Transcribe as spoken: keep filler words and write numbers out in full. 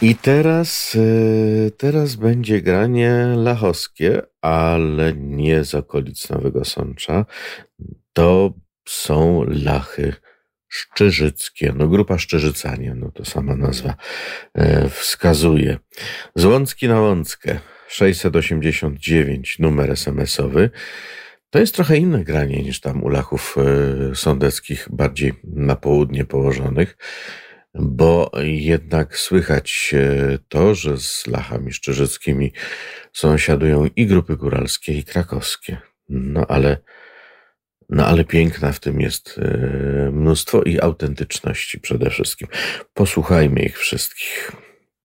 I teraz, y, teraz będzie granie lachowskie, ale nie z okolic Nowego Sącza. To są lachy szczyżyckie. No grupa Szczyżycanie, no to sama nazwa e, wskazuje. Z Łącki na Łąckę sześćset osiemdziesiąt dziewięć, numer es em esowy. To jest trochę inne granie niż tam u lachów e, sądeckich, bardziej na południe położonych, bo jednak słychać e, to, że z lachami szczyżyckimi sąsiadują i grupy góralskie, i krakowskie. No ale, no ale piękna w tym jest e, mnóstwo i autentyczności przede wszystkim. Posłuchajmy ich wszystkich.